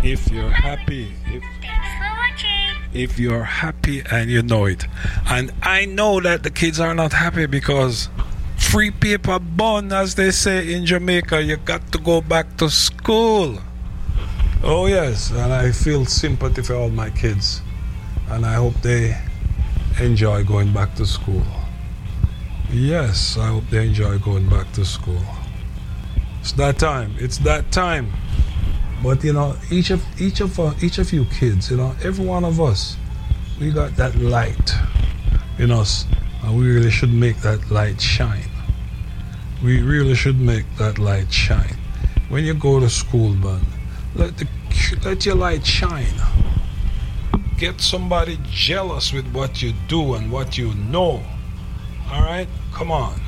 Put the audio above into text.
If you're happy, Thanks for watching. if you're happy and you know it. And I know that the kids are not happy because free paper bun, as they say in Jamaica, you got to go back to school. Oh yes, and I feel sympathy for all my kids. And I hope they enjoy going back to school. Yes, I hope they enjoy going back to school. It's that time. It's that time. But you know, each of you kids, you know, every one of us, we got that light in us, and we really should make that light shine. We really should make that light shine. When you go to school, man, let your light shine. Get somebody jealous with what you do and what you know. All right, come on.